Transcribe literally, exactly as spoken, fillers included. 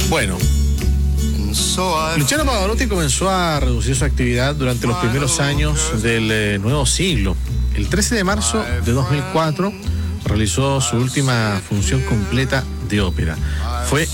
Bueno, Luciano Pavarotti comenzó a reducir su actividad durante los primeros años del eh, nuevo siglo. El trece de marzo de dos mil cuatro realizó su última función completa de ópera. Fue